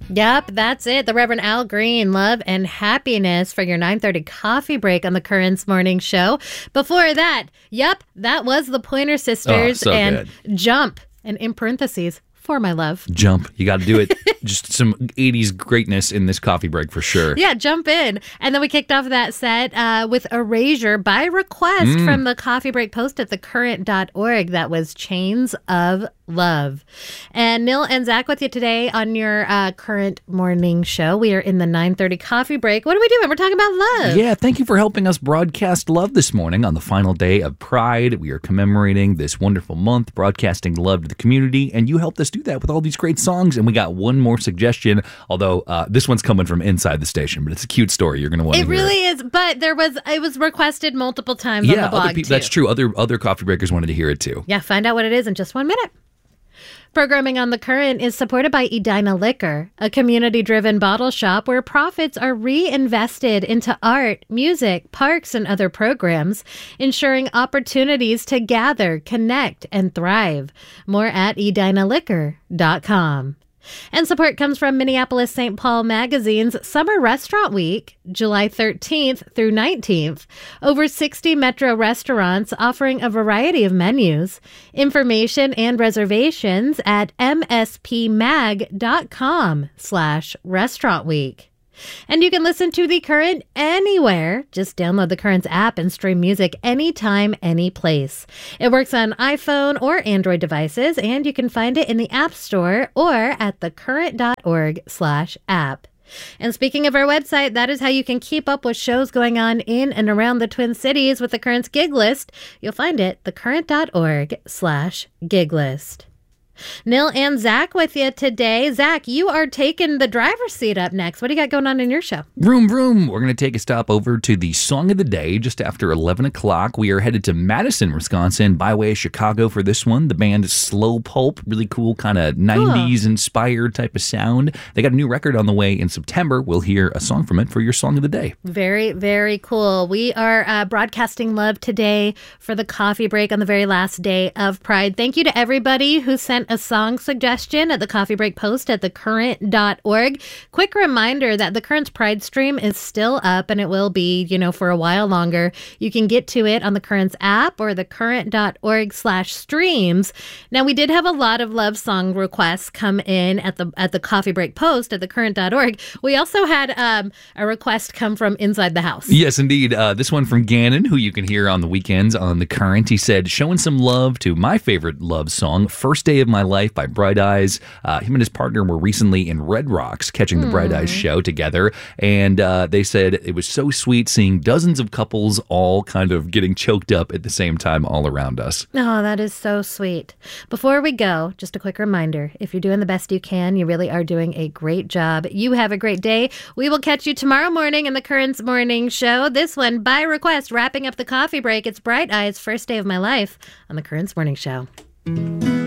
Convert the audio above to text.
Yep, that's it. The Reverend Al Green, Love and Happiness for your 9:30 coffee break on the Currents Morning Show. Before that, that was the Pointer Sisters and good. Jump, and in parentheses, For My Love. Jump. You got to do it. Just some 80s greatness in this coffee break for sure. Yeah, jump in. And then we kicked off that set with Erasure by request from the coffee break post at thecurrent.org. That was Chains of Love. And Neil and Zach with you today on your Current Morning Show. We are in the 9:30 coffee break. What are we doing? We're talking about love. Yeah, thank you for helping us broadcast love this morning on the final day of Pride. We are commemorating this wonderful month, broadcasting love to the community, and you helped us do that with all these great songs. And we got one more suggestion, although this one's coming from inside the station, but it's a cute story. You're going to want to hear it. It really is, but it was requested multiple times on the blog, too. That's true. Other coffee breakers wanted to hear it, too. Yeah, find out what it is in just 1 minute. Programming on The Current is supported by Edina Liquor, a community-driven bottle shop where profits are reinvested into art, music, parks, and other programs, ensuring opportunities to gather, connect, and thrive. More at edinaliquor.com. And support comes from Minneapolis St. Paul Magazine's Summer Restaurant Week, July 13th through 19th. Over 60 Metro restaurants offering a variety of menus. Information and reservations at mspmag.com/restaurant week. And you can listen to The Current anywhere. Just download the Current's app and stream music anytime, any place. It works on iPhone or Android devices, and you can find it in the App Store or at thecurrent.org/app. And speaking of our website, that is how you can keep up with shows going on in and around the Twin Cities with the Current's gig list. You'll find it thecurrent.org/gig list. Neil and Zach with you today. Zach, you are taking the driver's seat up next. What do you got going on in your show? Vroom, vroom. We're going to take a stop over to the Song of the Day just after 11 o'clock. We are headed to Madison, Wisconsin, by way of Chicago for this one. The band is Slow Pulp, really cool kind of 90s-inspired type of sound. They got a new record on the way in September. We'll hear a song from it for your Song of the Day. Very, very cool. We are broadcasting love today for the coffee break on the very last day of Pride. Thank you to everybody who sent a song suggestion at the coffee break post at thecurrent.org. Quick reminder that the Current's Pride stream is still up, and it will be, for a while longer. You can get to it on the Current's app or thecurrent.org/streams. Now, we did have a lot of love song requests come in at the coffee break post at thecurrent.org. We also had a request come from inside the house. Yes, indeed. This one from Gannon, who you can hear on the weekends on The Current. He said, showing some love to my favorite love song, First Day of My Life by Bright Eyes. Him and his partner were recently in Red Rocks catching the Bright Eyes show together, and they said it was so sweet seeing dozens of couples all kind of getting choked up at the same time all around us. Oh, that is so sweet. Before we go, just a quick reminder, if you're doing the best you can, you really are doing a great job. You have a great day. We will catch you tomorrow morning in the Current's Morning Show. This one, by request, wrapping up the coffee break. It's Bright Eyes, First Day of My Life on the Current's Morning Show.